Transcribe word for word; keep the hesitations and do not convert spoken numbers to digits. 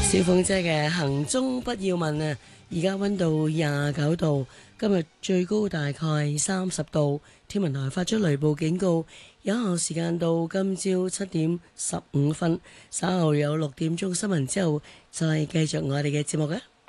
小鳳姐嘅行蹤不要問啊！而家溫度廿九度，今日最高大概三十度。天文台發出雷暴警告，有效時間到今朝七點十五分。稍後有六點鐘新聞之後，再繼續我哋嘅節目啊！